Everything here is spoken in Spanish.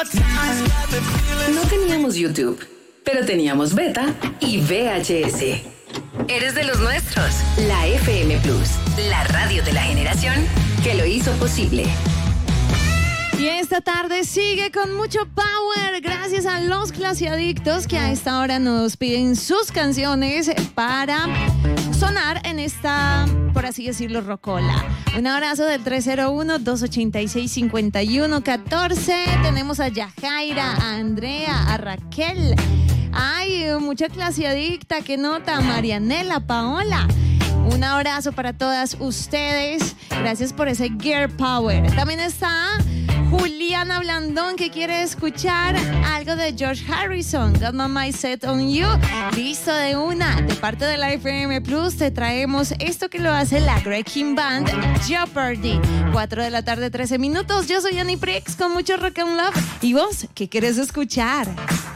No teníamos YouTube, pero teníamos Beta y VHS. Eres de los nuestros. La FM Plus, la radio de la generación que lo hizo posible. Y esta tarde sigue con mucho power gracias a los clasiadictos que a esta hora nos piden sus canciones para sonar en esta, por así decirlo, rocola. Un abrazo del 301-286-5114. Tenemos a Yajaira, a Andrea, a Raquel. Ay, mucha clasiadicta, qué nota, Marianela, Paola. Un abrazo para todas ustedes. Gracias por ese Gear Power. También está Juliana Blandón, que quiere escuchar algo de George Harrison. Got My Mind Set on You. Listo de una. De parte de la FM Plus te traemos esto que lo hace la Greg King Band, Jeopardy. 4 de la tarde, 13 minutos. Yo soy Annie Prix con mucho rock and love. ¿Y vos qué quieres escuchar?